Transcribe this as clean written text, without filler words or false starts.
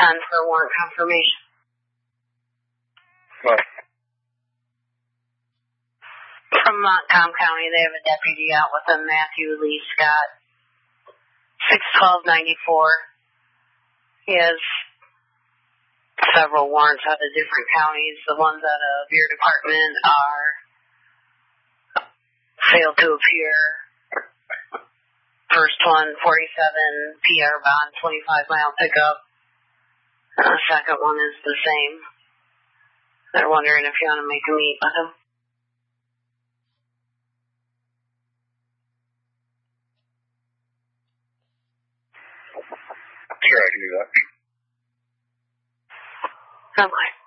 10 for warrant confirmation. What? From Montcalm County, they have a deputy out with them, Matthew Lee Scott, 61294. He has several warrants out of different counties. The ones out of your department are failed to appear. First one, 47 PR bond, 25 mile pickup. Second one is the same. They're wondering if you want to make a meet with him. Sure, I can do that. Okay.